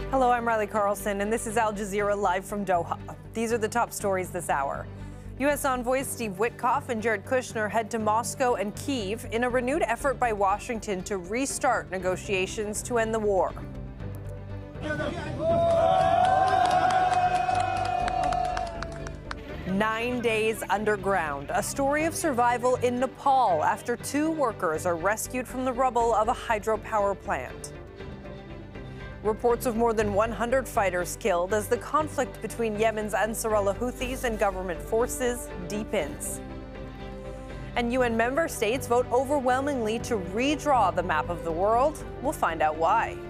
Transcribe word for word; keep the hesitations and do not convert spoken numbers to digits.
Hello, I'm Riley Carlson, and this is Al Jazeera live from Doha. These are the top stories this hour. U S envoys Steve Witkoff and Jared Kushner head to Moscow and Kyiv in a renewed effort by Washington to restart negotiations to end the war. Nine days underground, a story of survival in Nepal after two workers are rescued from the rubble of a hydropower plant. Reports of more than one hundred fighters killed as the conflict between Yemen's Ansarullah Houthis and government forces deepens. And U N member states vote overwhelmingly to redraw the map of the world. We'll find out why.